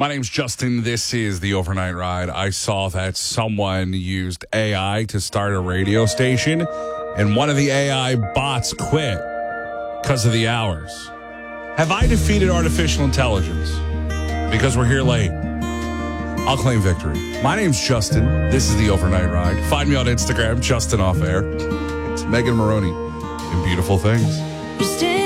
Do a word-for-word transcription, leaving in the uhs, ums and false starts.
My name's Justin. This is the Overnight Ride. I saw that someone used A I to start a radio station, and one of the A I bots quit because of the hours. Have I defeated artificial intelligence? Because we're here late. I'll claim victory. My name's Justin. This is the Overnight Ride. Find me on Instagram, Justin Off Air. It's Megan Maroney in Beautiful Things.